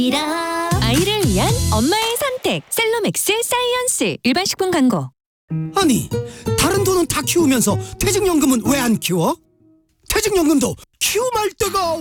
아이를 위한 엄마의 선택 셀러맥스 사이언스. 일반 식품 광고. 아니, 다른 돈은 다 키우면서 퇴직연금은 왜 안 키워? 퇴직연금도 키움할 때가